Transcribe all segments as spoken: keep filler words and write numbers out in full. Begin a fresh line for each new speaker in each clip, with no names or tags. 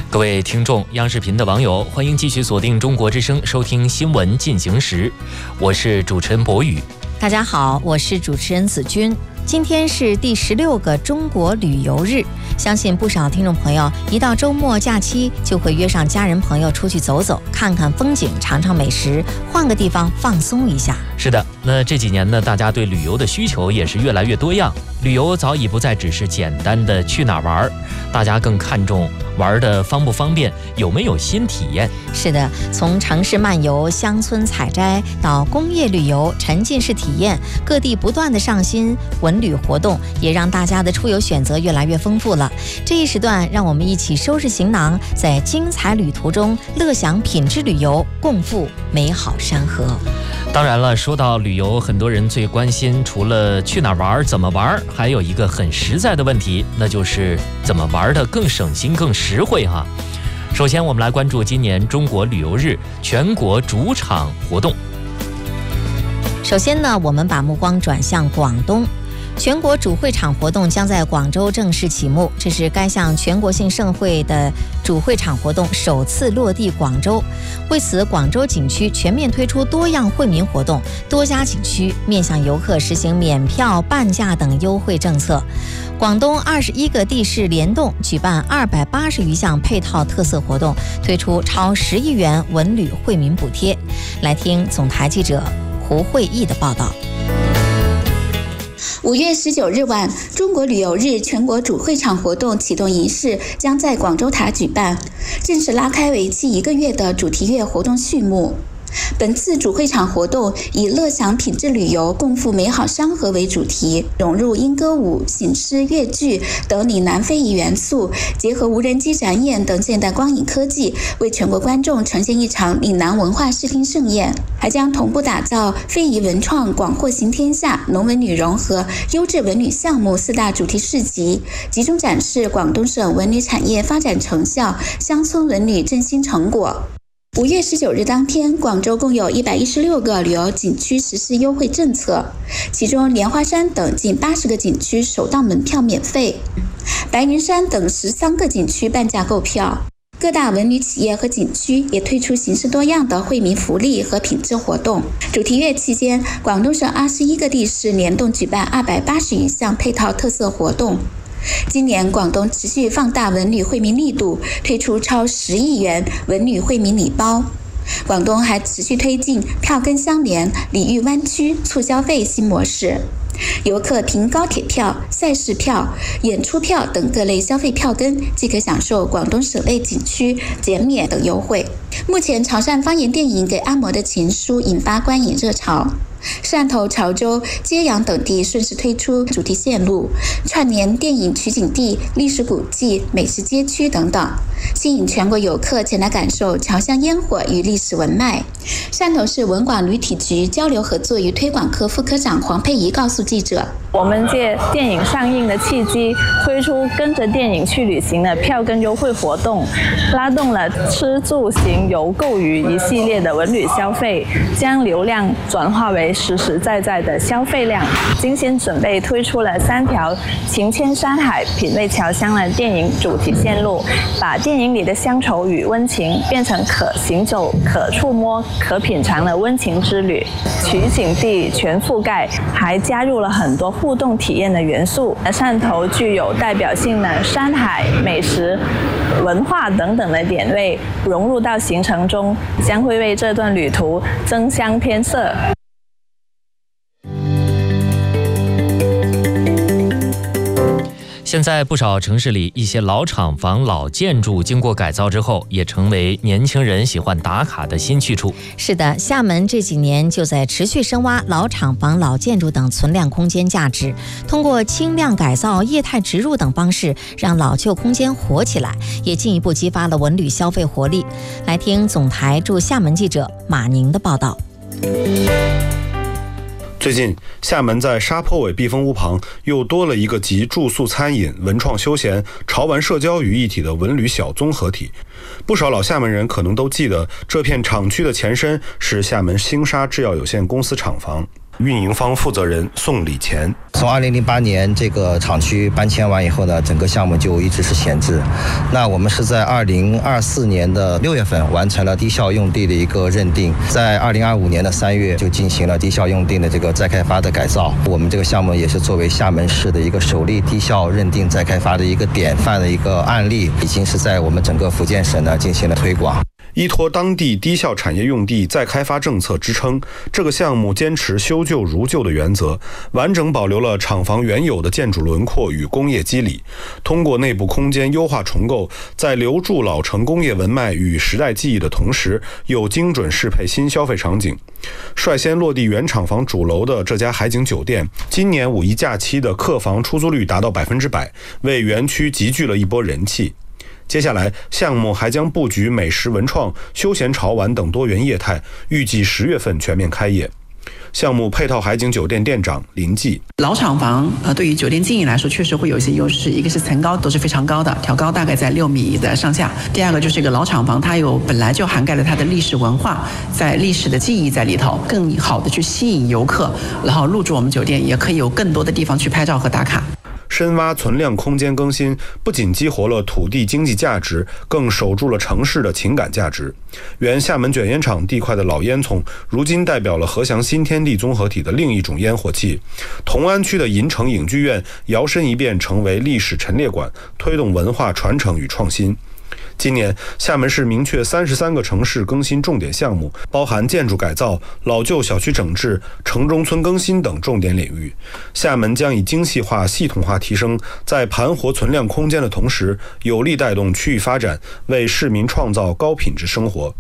各位听众，央视频的网友，欢迎继续锁定中国之声，收听新闻进行时。我是主持人博宇。
大家好，我是主持人子君。今天是第十六个中国旅游日，相信不少听众朋友一到周末假期就会约上家人朋友出去走走，看看风景，尝尝美食，换个地方放松一下。
是的，那这几年呢，大家对旅游的需求也是越来越多样，旅游早已不再只是简单的去哪儿玩，大家更看重玩的方不方便，有没有新体验。
是的，从城市漫游、乡村采摘到工业旅游、沉浸式体验，各地不断的上新文旅活动，也让大家的出游选择越来越丰富了。这一时段，让我们一起收拾行囊，在精彩旅途中乐享品质旅游，共赴美好山河。
当然了，说到旅游，很多人最关心除了去哪儿玩、怎么玩，还有一个很实在的问题，那就是怎么玩的更省心、更实惠哈。首先，我们来关注今年中国旅游日全国主场活动。
首先呢，我们把目光转向广东。全国主会场活动将在广州正式启幕，这是该项全国性盛会的主会场活动首次落地广州。为此，广州景区全面推出多样惠民活动，多家景区面向游客实行免票、半价等优惠政策。广东二十一个地市联动举办二百八十余项配套特色活动，推出超十亿元文旅惠民补贴。来听总台记者胡慧毅的报道。
五月十九日晚，中国旅游日全国主会场活动启动仪式将在广州塔举办，正式拉开为期一个月的主题月活动序幕。本次主会场活动以乐享品质旅游，共赴美好山河为主题，融入英歌舞、醒狮、越剧等岭南非遗元素，结合无人机展演等现代光影科技，为全国观众呈现一场岭南文化视听盛宴。还将同步打造非遗文创广获行天下、农文旅融合、优质文旅项目四大主题市集，集中展示广东省文旅产业发展成效、乡村文旅振兴成果。五月十九日当天，广州共有一百一十六个旅游景区实施优惠政策，其中莲花山等近八十个景区首档门票免费，白云山等十三个景区半价购票。各大文旅企业和景区也推出形式多样的惠民福利和品质活动。主题月期间，广东省二十一个地市联动举办二百八十余项配套特色活动。今年广东持续放大文旅惠民力度，推出超十亿元文旅惠民礼包。广东还持续推进票根相连、礼遇湾区促消费新模式，游客凭高铁票、赛事票、演出票等各类消费票根，即可享受广东省内景区减免等优惠。目前潮汕方言电影《给阿嬷的情书》引发观影热潮，汕头、潮州、揭阳等地顺势推出主题线路，串联电影取景地、历史古迹、美食街区等等，吸引全国游客前来感受潮汕烟火与历史文脉。汕头市文广旅体局交流合作与推广科副科长黄佩仪告诉记者，
我们借电影上映的契机，推出跟着电影去旅行的票根优惠活动，拉动了吃住行游购娱一系列的文旅消费，将流量转化为实实在在的消费量。精心准备推出了三条情牵山海、品味侨乡的电影主题线路，把电影里的乡愁与温情变成可行走、可触摸、可品尝的温情之旅。取景地全覆盖，还加入了很多互动体验的元素。汕头具有代表性的山海、美食、文化等等的点位融入到行程中，将会为这段旅途增香添色。
现在不少城市里一些老厂房、老建筑经过改造之后，也成为年轻人喜欢打卡的新去处。
是的，厦门这几年就在持续深挖老厂房、老建筑等存量空间价值，通过轻量改造、业态植入等方式，让老旧空间活起来，也进一步激发了文旅消费活力。来听总台驻厦门记者马宁的报道。
最近，厦门在沙坡尾避风屋旁又多了一个集住宿、餐饮、文创休闲、潮玩社交于一体的文旅小综合体。不少老厦门人可能都记得，这片厂区的前身是厦门兴沙制药有限公司厂房。 运营方负责人宋礼乾。
从二零零八年这个厂区搬迁完以后呢，整个项目就一直是闲置。那我们是在二零二四年的六月份完成了低效用地的一个认定，在二零二五年的三月就进行了低效用地的这个再开发的改造。我们这个项目也是作为厦门市的一个首例低效认定再开发的一个典范的一个案例，已经是在我们整个福建省呢进行了推广。
依托当地低效产业用地再开发政策支撑，这个项目坚持修旧如旧的原则，完整保留了厂房原有的建筑轮廓与工业基理，通过内部空间优化重构，在留住老城工业文脉与时代记忆的同时，又精准适配新消费场景。率先落地原厂房主楼的这家海景酒店，今年五一假期的客房出租率达到百分之百，为园区集聚了一波人气。接下来，项目还将布局美食文创、休闲潮玩等多元业态，预计十月份全面开业。项目配套海景酒店店长林记：
老厂房呃，对于酒店经营来说，确实会有一些优势。一个是层高都是非常高的，挑高大概在六米的上下。第二个就是一个老厂房，它有本来就涵盖了它的历史文化，在历史的记忆在里头，更好的去吸引游客，然后入住我们酒店，也可以有更多的地方去拍照和打卡。
深挖存量空间更新，不仅激活了土地经济价值，更守住了城市的情感价值。原厦门卷烟厂地块的老烟囱，如今代表了和祥新天地综合体的另一种烟火气。同安区的银城影剧院摇身一变成为历史陈列馆，推动文化传承与创新。今年，厦门市明确三十三个城市更新重点项目，包含建筑改造、老旧小区整治、城中村更新等重点领域。厦门将以精细化、系统化提升，在盘活存量空间的同时，有力带动区域发展，为市民创造高品质生活。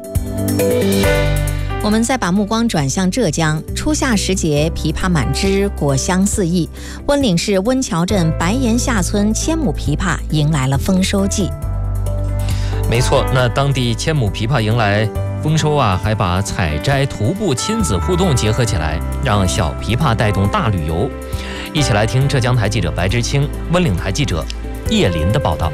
我们再把目光转向浙江，初夏时节，枇杷满枝，果香四溢。温岭市温桥镇白岩下村千亩枇杷迎来了丰收季。
没错，那当地千亩枇杷迎来丰收啊，还把采摘、徒步、亲子互动结合起来，让小枇杷带动大旅游。一起来听浙江台记者白之清、温岭台记者叶林的报道。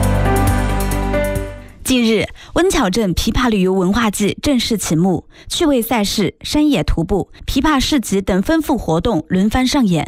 近日，温桥镇枇杷旅游文化季正式启幕，趣味赛事、山野徒步、枇杷市集等丰富活动轮番上演。